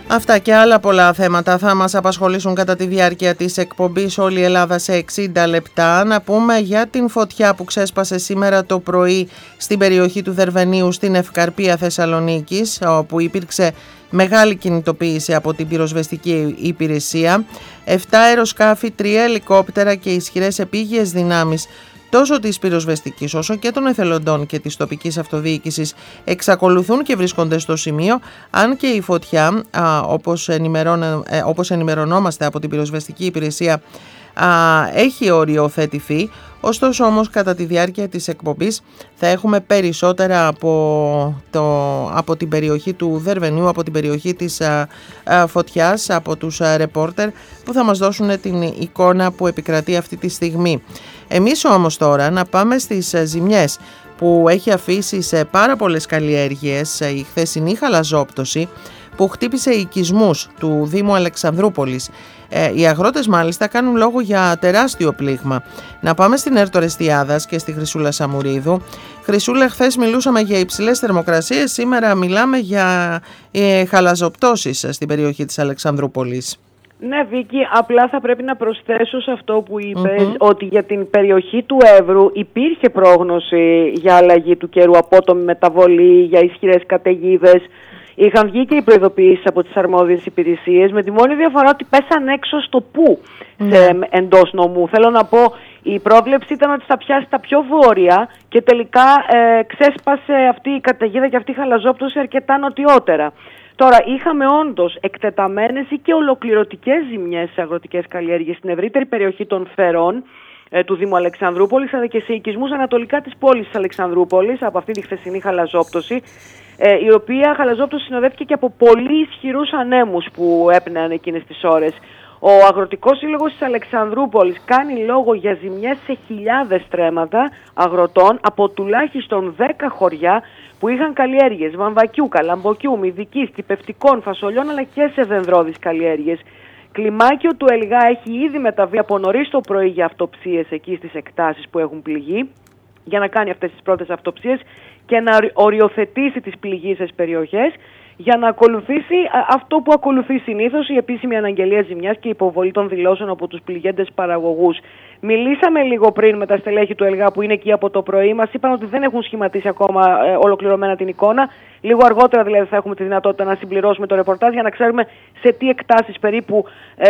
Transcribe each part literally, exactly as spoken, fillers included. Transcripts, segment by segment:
Αυτά και άλλα πολλά θέματα θα μας απασχολήσουν κατά τη διάρκεια της εκπομπής «Όλη η Ελλάδα σε εξήντα λεπτά». Να πούμε για την φωτιά που ξέσπασε σήμερα το πρωί στην περιοχή του Δερβενίου στην Ευκαρπία Θεσσαλονίκης, όπου υπήρξε μεγάλη κινητοποίηση από την πυροσβεστική υπηρεσία. Επτά αεροσκάφη, τρία ελικόπτερα και ισχυρές επίγειες δυνάμεις τόσο της πυροσβεστικής όσο και των εθελοντών και της τοπικής αυτοδιοίκησης εξακολουθούν και βρίσκονται στο σημείο, αν και η φωτιά, α, όπως, ενημερώνε, ε, όπως ενημερωνόμαστε από την πυροσβεστική υπηρεσία, α, έχει οριοθετηθεί. Ωστόσο όμως κατά τη διάρκεια της εκπομπής θα έχουμε περισσότερα από, το, από την περιοχή του Δερβενίου, από την περιοχή της α, α, φωτιάς, από τους α, ρεπόρτερ που θα μας δώσουν την εικόνα που επικρατεί αυτή τη στιγμή. Εμείς όμως τώρα να πάμε στις ζημιές που έχει αφήσει σε πάρα πολλές καλλιέργειες η χθεσινή χαλαζόπτωση που χτύπησε οικισμούς του Δήμου Αλεξανδρούπολης. Ε, οι αγρότες μάλιστα κάνουν λόγο για τεράστιο πλήγμα. Να πάμε στην Έρτο Ρεστιάδας και στη Χρυσούλα Σαμουρίδου. Χρυσούλα, χθες μιλούσαμε για υψηλές θερμοκρασίες, σήμερα μιλάμε για ε, χαλαζοπτώσεις στην περιοχή της Αλεξανδρούπολης. Ναι, Βίκη, απλά θα πρέπει να προσθέσω σε αυτό που είπες Mm-hmm. ότι για την περιοχή του Εύρου υπήρχε πρόγνωση για αλλαγή του καιρού, απότομη μεταβολή, για ισχυρές καταιγίδες. Είχαν βγει και οι προειδοποιήσεις από τις αρμόδιες υπηρεσίες, με τη μόνη διαφορά ότι πέσαν έξω στο πού, mm. σε, εντός νομού. Θέλω να πω, η πρόβλεψη ήταν ότι θα πιάσει τα πιο βόρεια και τελικά ε, ξέσπασε αυτή η καταιγίδα και αυτή η χαλαζόπτωση αρκετά νοτιότερα. Τώρα, είχαμε όντως εκτεταμένες ή και ολοκληρωτικές ζημιές σε αγροτικές καλλιέργειες στην ευρύτερη περιοχή των Φερών ε, του Δήμου Αλεξανδρούπολης, αλλά και σε οικισμούς ανατολικά της πόλης της Αλεξανδρούπολης από αυτή τη χθεσινή χαλαζόπτωση, ε, η οποία χαλαζόπτωση συνοδεύτηκε και από πολύ ισχυρούς ανέμους που έπνεαν εκείνες τις ώρες. Ο Αγροτικός Σύλλογος της Αλεξανδρούπολης κάνει λόγο για ζημιές σε χιλιάδες στρέμματα αγροτών από τουλάχιστον δέκα χωριά που είχαν καλλιέργειες βαμβακιού, καλαμποκιού, μυδικής, τυπευτικών, φασολιών αλλά και σε δενδρώδεις καλλιέργειες. Κλιμάκιο του Ελγά έχει ήδη μεταβεί από νωρίς το πρωί για αυτοψίες εκεί στις εκτάσεις που έχουν πληγεί, για να κάνει αυτές τις πρώτες αυτοψίες και να οριοθετήσει τις πληγείσες περιοχές, για να ακολουθήσει αυτό που ακολουθεί συνήθως, η επίσημη αναγγελία ζημιάς και η υποβολή των δηλώσεων από τους πληγέντες παραγωγούς. Μιλήσαμε λίγο πριν με τα στελέχη του ΕΛΓΑ που είναι εκεί από το πρωί. Μας είπαν ότι δεν έχουν σχηματίσει ακόμα ε, ολοκληρωμένα την εικόνα. Λίγο αργότερα δηλαδή θα έχουμε τη δυνατότητα να συμπληρώσουμε το ρεπορτάζ για να ξέρουμε σε τι εκτάσεις περίπου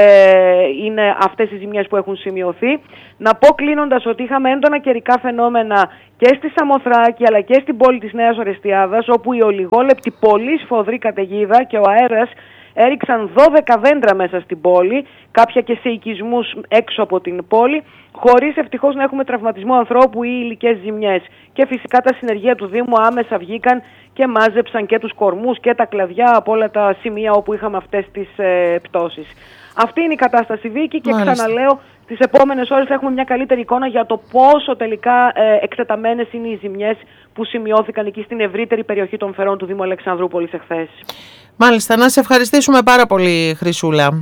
ε, είναι αυτές οι ζημιές που έχουν σημειωθεί. Να πω κλείνοντας ότι είχαμε έντονα καιρικά φαινόμενα και στη Σαμοθράκη αλλά και στην πόλη της Νέας Ορεστιάδας, όπου η ολιγόλεπτη πολύ σφοδρή καταιγίδα και ο αέρας έριξαν δώδεκα δέντρα μέσα στην πόλη, κάποια και σε οικισμούς έξω από την πόλη, χωρίς ευτυχώς να έχουμε τραυματισμό ανθρώπου ή υλικές ζημιές. Και φυσικά τα συνεργεία του Δήμου άμεσα βγήκαν και μάζεψαν και τους κορμούς και τα κλαδιά από όλα τα σημεία όπου είχαμε αυτές τις ε, πτώσεις. Αυτή είναι η κατάσταση, Βίκη, και Μάλιστα. ξαναλέω, τις επόμενες ώρες θα έχουμε μια καλύτερη εικόνα για το πόσο τελικά ε, εκτεταμένες είναι οι ζημιές που σημειώθηκαν εκεί στην ευρύτερη περιοχή των Φερών του Δήμου Αλεξανδρούπολης εχθές. Μάλιστα, να σε ευχαριστήσουμε πάρα πολύ, Χρυσούλα.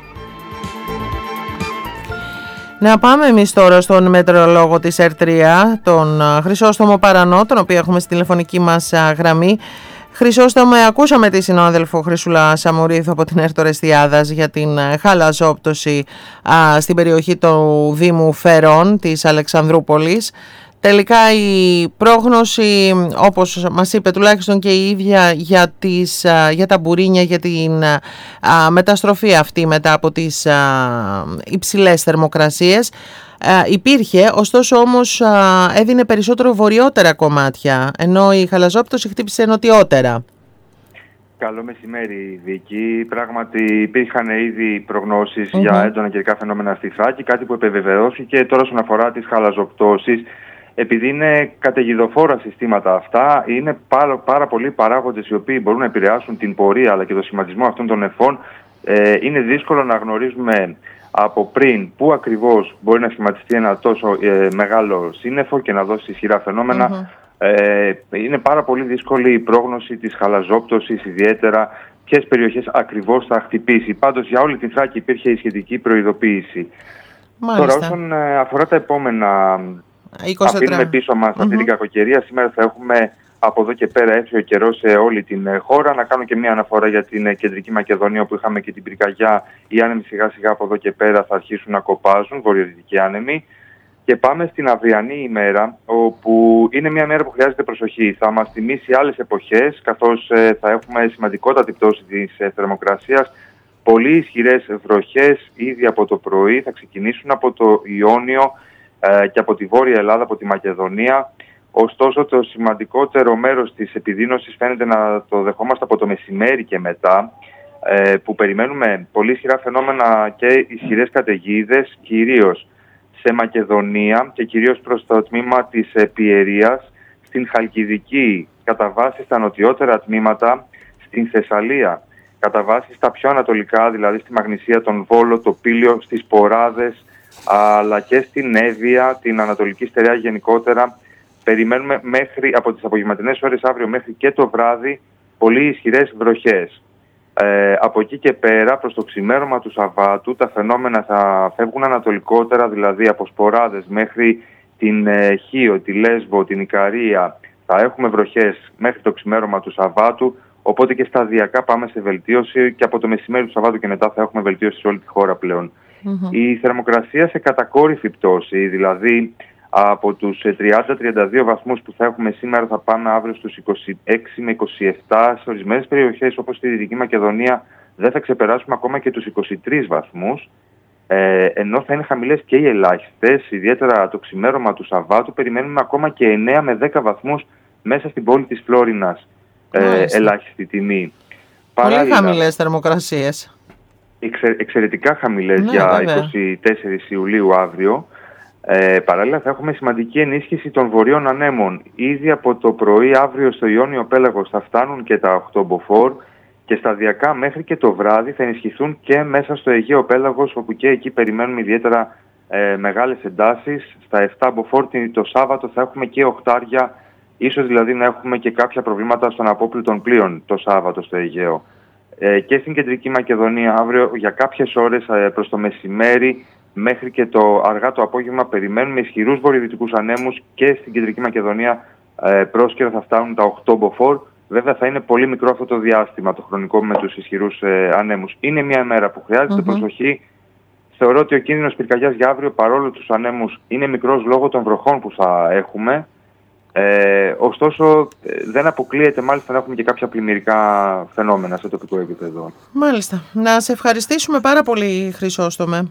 Να πάμε εμείς τώρα στον μετεωρολόγο της ΕΡΤ τρία, τον Χρυσόστομο Παρανό, τον οποίο έχουμε στη τηλεφωνική μας γραμμή. Χρυσόστομο, ακούσαμε τη συνάδελφο Χρυσούλα Σαμουρίδου από την Έρτο Ρεστιάδας για την χαλαζόπτωση α, στην περιοχή του Δήμου Φερών της Αλεξανδρούπολης. Τελικά η πρόγνωση, όπως μας είπε τουλάχιστον και η ίδια, για, τις, για τα μπουρίνια, για την α, μεταστροφή αυτή μετά από τις α, υψηλές θερμοκρασίες, α, υπήρχε, ωστόσο όμως α, έδινε περισσότερο βορειότερα κομμάτια, ενώ η χαλαζόπτωση χτύπησε νοτιότερα. Καλό μεσημέρι, Βίκη. Πράγματι υπήρχαν ήδη προγνώσεις mm-hmm. για έντονα καιρικά φαινόμενα στη Θράκη, κάτι που επιβεβαιώθηκε. Τώρα όσον αφορά τις χαλαζοπτώσεις, επειδή είναι καταιγιδοφόρα συστήματα αυτά, είναι πάρα, πάρα πολλοί παράγοντες οι οποίοι μπορούν να επηρεάσουν την πορεία αλλά και το σχηματισμό αυτών των νεφών. Ε, είναι δύσκολο να γνωρίζουμε από πριν πού ακριβώς μπορεί να σχηματιστεί ένα τόσο ε, μεγάλο σύννεφο και να δώσει ισχυρά φαινόμενα. Mm-hmm. Ε, είναι πάρα πολύ δύσκολη η πρόγνωση της χαλαζόπτωσης, ιδιαίτερα ποιες περιοχές ακριβώς θα χτυπήσει. Πάντως για όλη την Θράκη υπήρχε η σχετική προειδοποίηση. Μάλιστα. Τώρα όσον αφορά τα επόμενα... αφήνουμε πίσω μας mm-hmm. αυτή την κακοκαιρία. Σήμερα θα έχουμε από εδώ και πέρα έρθει ο καιρός σε όλη την χώρα. Να κάνω και μια αναφορά για την Κεντρική Μακεδονία, όπου είχαμε και την πυρκαγιά. Οι άνεμοι σιγά σιγά από εδώ και πέρα θα αρχίσουν να κοπάζουν, βορειοδυτικοί άνεμοι. Και πάμε στην αυριανή ημέρα, όπου είναι μια μέρα που χρειάζεται προσοχή. Θα μας θυμίσει άλλες εποχές, καθώς ε, θα έχουμε σημαντικότατη πτώση της ε, θερμοκρασίας. Πολύ ισχυρές βροχές ήδη από το πρωί θα ξεκινήσουν από το Ιόνιο ε, και από τη Βόρεια Ελλάδα, από τη Μακεδονία. Ωστόσο, το σημαντικότερο μέρος της επιδείνωσης φαίνεται να το δεχόμαστε από το μεσημέρι και μετά, ε, που περιμένουμε πολύ ισχυρά φαινόμενα και ισχυρές καταιγίδες, κυρίως σε Μακεδονία και κυρίως προς το τμήμα της Πιερίας, στην Χαλκιδική, κατά βάση στα νοτιότερα τμήματα, στην Θεσσαλία, κατά βάση στα πιο ανατολικά, δηλαδή στη Μαγνησία, τον Βόλο, το Πήλιο, στις Ποράδες, αλλά και στην Εύβοια, την Ανατολική Στερεά γενικότερα. Περιμένουμε μέχρι, από τις απογευματινές ώρες αύριο μέχρι και το βράδυ, πολύ ισχυρές βροχές. Ε, από εκεί και πέρα, προς το ξημέρωμα του Σαββάτου, τα φαινόμενα θα φεύγουν ανατολικότερα, δηλαδή από Σποράδες μέχρι την ε, Χίο, τη Λέσβο, την Ικαρία. Θα έχουμε βροχές μέχρι το ξημέρωμα του Σαββάτου, οπότε και σταδιακά πάμε σε βελτίωση και από το μεσημέρι του Σαββάτου και μετά θα έχουμε βελτίωση σε όλη τη χώρα πλέον. Mm-hmm. Η θερμοκρασία σε κατακόρυφη πτώση, δηλαδή από τους τριάντα με τριάντα δύο βαθμούς που θα έχουμε σήμερα θα πάμε αύριο στους είκοσι έξι με είκοσι επτά. Σε ορισμένες περιοχές όπως στη Δυτική Μακεδονία δεν θα ξεπεράσουμε ακόμα και τους είκοσι τρεις βαθμούς. Ε, ενώ θα είναι χαμηλές και οι ελάχιστες, ιδιαίτερα το ξημέρωμα του Σαββάτου περιμένουμε ακόμα και εννέα με δέκα βαθμούς μέσα στην πόλη της Φλόρινας. Ε, ελάχιστη τιμή. Πολύ Παράλληλα, χαμηλές θερμοκρασίες. Εξε, εξαιρετικά χαμηλές ναι, για βέβαια. είκοσι τέσσερις Ιουλίου αύριο. Ε, παράλληλα θα έχουμε σημαντική ενίσχυση των βορείων ανέμων. Ήδη από το πρωί αύριο στο Ιόνιο Πέλαγος θα φτάνουν και τα οκτώ μποφόρ και σταδιακά μέχρι και το βράδυ θα ενισχυθούν και μέσα στο Αιγαίο Πέλαγος, όπου και εκεί περιμένουμε ιδιαίτερα ε, μεγάλες εντάσεις. Στα επτά μποφόρ το Σάββατο θα έχουμε και οχτάρια, ίσως δηλαδή να έχουμε και κάποια προβλήματα στον απόπλου των πλοίων το Σάββατο στο Αιγαίο. Ε, και στην Κεντρική Μακεδονία αύριο για κάποιες ώρες ε, προς το μεσημέρι μέχρι και το αργά το απόγευμα περιμένουμε ισχυρούς βορειοδυτικούς ανέμους και στην Κεντρική Μακεδονία ε, πρόσκαιρα θα φτάνουν τα οκτώ μποφόρ. Βέβαια θα είναι πολύ μικρό αυτό το διάστημα το χρονικό με τους ισχυρούς ε, ανέμους. Είναι μια μέρα που χρειάζεται mm-hmm. προσοχή. Θεωρώ ότι ο κίνδυνος πυρκαγιάς για αύριο, παρόλο τους ανέμους, είναι μικρός λόγω των βροχών που θα έχουμε. Ε, ωστόσο δεν αποκλείεται μάλιστα να έχουμε και κάποια πλημμυρικά φαινόμενα σε τοπικό επίπεδο. Μάλιστα. Να σε ευχαριστήσουμε πάρα πολύ, Χρυσόστομε.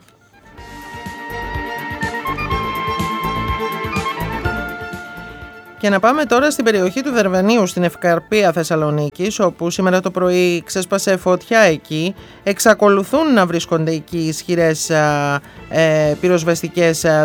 Και να πάμε τώρα στην περιοχή του Δερβενίου, στην Ευκαρπία Θεσσαλονίκης, όπου σήμερα το πρωί ξέσπασε φωτιά εκεί. Εξακολουθούν να βρίσκονται εκεί ισχυρές ε, πυροσβεστικές